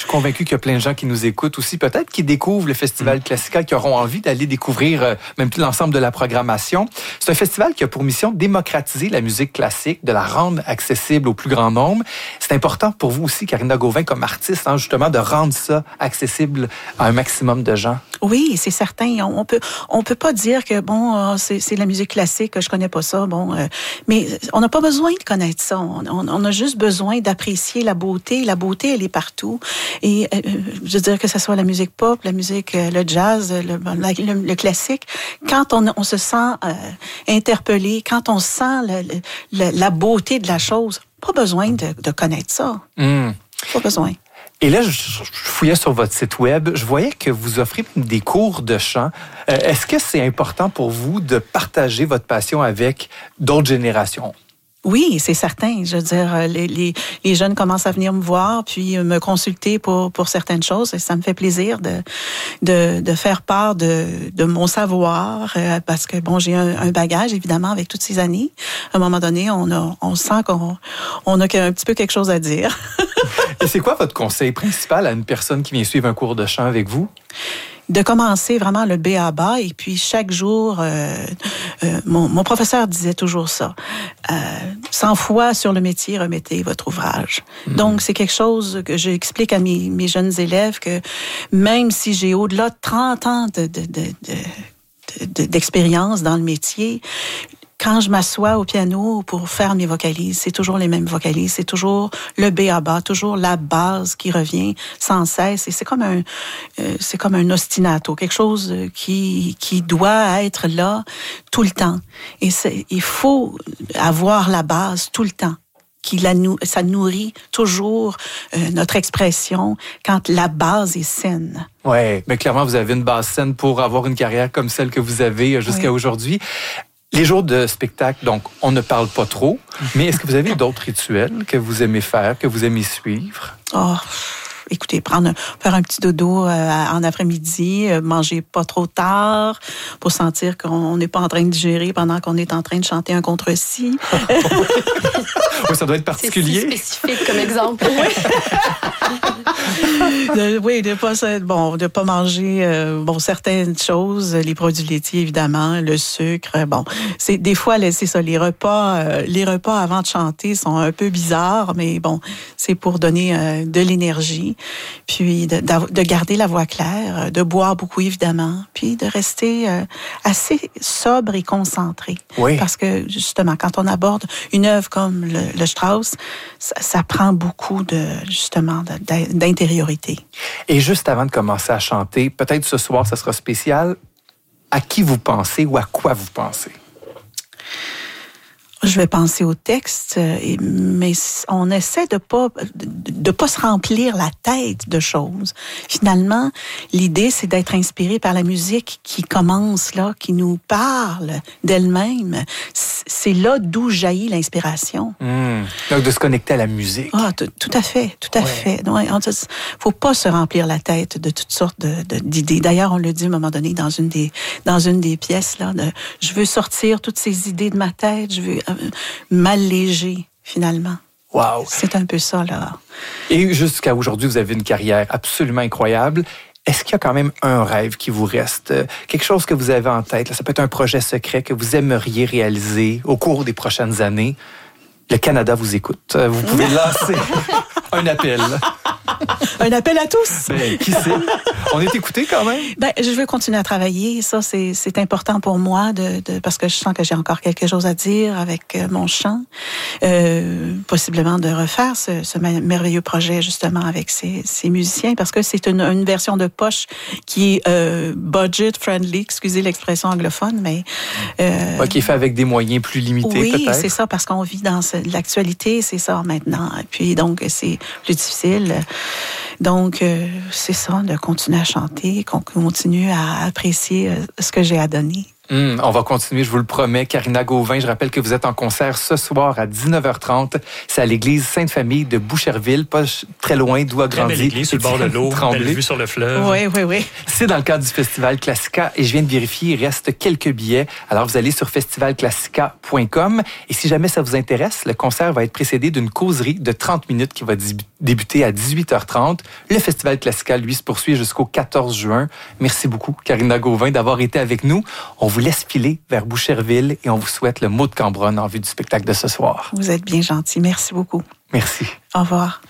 convaincu qu'il y a plein de gens qui nous écoutent aussi, peut-être qui découvrent le Festival Classica, qui auront envie d'aller découvrir même tout l'ensemble de la programmation. C'est un festival qui a pour mission de démocratiser la musique classique, de la rendre accessible au plus grand nombre. C'est important pour vous aussi, Karina Gauvin, comme artiste, justement, de rendre ça accessible à un maximum de gens. Oui, c'est certain. On peut pas dire que c'est la musique classique, que je connais pas ça. Mais on n'a pas besoin de connaître ça. On a juste besoin d'apprécier la beauté. La beauté, elle est partout. Et je veux dire que ce soit la musique pop, la musique, le jazz, le classique. Quand on se sent interpellé, quand on sent la beauté de la chose, pas besoin de connaître ça. Pas besoin. Et là, je fouillais sur votre site web, je voyais que vous offrez des cours de chant. Est-ce que c'est important pour vous de partager votre passion avec d'autres générations? Oui, c'est certain. Je veux dire, les jeunes commencent à venir me voir, puis me consulter pour certaines choses. Et ça me fait plaisir de faire part de mon savoir, parce que j'ai un bagage évidemment avec toutes ces années. À un moment donné, on sent qu'on a un petit peu quelque chose à dire. Et c'est quoi votre conseil principal à une personne qui vient suivre un cours de chant avec vous? De commencer vraiment le B à bas, et puis chaque jour, mon professeur disait toujours ça. 100 fois sur le métier, remettez votre ouvrage. Donc, c'est quelque chose que j'explique à mes jeunes élèves, que même si j'ai au-delà de 30 ans d'expérience dans le métier, quand je m'assois au piano pour faire mes vocalises, c'est toujours les mêmes vocalises, c'est toujours le B à bas, toujours la base qui revient sans cesse. Et c'est comme un ostinato, quelque chose qui doit être là tout le temps. Et il faut avoir la base tout le temps. Ça nourrit toujours notre expression quand la base est saine. Oui, mais clairement, vous avez une base saine pour avoir une carrière comme celle que vous avez jusqu'à aujourd'hui. Les jours de spectacle, donc, on ne parle pas trop, mais est-ce que vous avez d'autres rituels que vous aimez faire, que vous aimez suivre? Écoutez, faire un petit dodo en après-midi, manger pas trop tard pour sentir qu'on n'est pas en train de digérer pendant qu'on est en train de chanter un contre-si. Oui, ça doit être particulier. C'est si spécifique comme exemple. de pas manger certaines choses, les produits laitiers évidemment, le sucre. C'est des fois c'est ça, les repas avant de chanter sont un peu bizarres, mais c'est pour donner de l'énergie. Puis de garder la voix claire, de boire beaucoup évidemment, puis de rester assez sobre et concentré. Oui. Parce que justement, quand on aborde une œuvre comme le Strauss, ça prend beaucoup d'intériorité. Et juste avant de commencer à chanter, peut-être ce soir, ça sera spécial. À qui vous pensez ou à quoi vous pensez? Je vais penser au texte, mais on essaie de pas se remplir la tête de choses. Finalement, l'idée, c'est d'être inspiré par la musique qui commence là, qui nous parle d'elle-même. C'est là d'où jaillit l'inspiration. Donc, de se connecter à la musique. Tout à fait. Faut pas se remplir la tête de toutes sortes d'idées. D'ailleurs, on le dit à un moment donné dans une des pièces, là, je veux sortir toutes ces idées de ma tête, je veux m'alléger, finalement. Wow! C'est un peu ça, là. Et jusqu'à aujourd'hui, vous avez une carrière absolument incroyable. Est-ce qu'il y a quand même un rêve qui vous reste? Quelque chose que vous avez en tête? Là, ça peut être un projet secret que vous aimeriez réaliser au cours des prochaines années. Le Canada vous écoute. Vous pouvez lancer un appel. Un appel à tous. Qui sait? On est écoutés quand même? Je veux continuer à travailler. Ça, c'est important pour moi parce que je sens que j'ai encore quelque chose à dire avec mon chant. Possiblement de refaire ce merveilleux projet, justement, avec ces musiciens, parce que c'est une version de poche qui est budget-friendly, excusez l'expression anglophone, mais... qui est fait avec des moyens plus limités, peut-être? Oui, c'est ça, parce qu'on vit dans l'actualité, c'est ça maintenant. Et puis, donc, c'est plus difficile. Donc, c'est ça, de continuer à chanter, qu'on continue à apprécier ce que j'ai à donner. On va continuer, je vous le promets. Karina Gauvin, je rappelle que vous êtes en concert ce soir à 19h30. C'est à l'église Sainte-Famille de Boucherville, pas très loin d'où a grandi. Belle église sur le bord de l'eau, belle vue sur le fleuve. Oui. C'est dans le cadre du Festival Classica et je viens de vérifier, il reste quelques billets. Alors, vous allez sur festivalclassica.com et si jamais ça vous intéresse, le concert va être précédé d'une causerie de 30 minutes qui va débuter à 18h30. Le Festival Classica, lui, se poursuit jusqu'au 14 juin. Merci beaucoup, Karina Gauvin, d'avoir été avec nous. On vous laisse filer vers Boucherville et on vous souhaite le mot de Cambronne en vue du spectacle de ce soir. Vous êtes bien gentil. Merci beaucoup. Merci. Au revoir.